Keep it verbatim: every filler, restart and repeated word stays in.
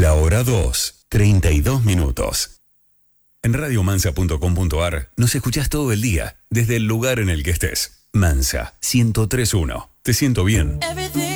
La hora dos, treinta y dos minutos. En radiomansa punto com punto ar nos escuchás todo el día, desde el lugar en el que estés. Mansa, ciento tres punto uno. Te siento bien.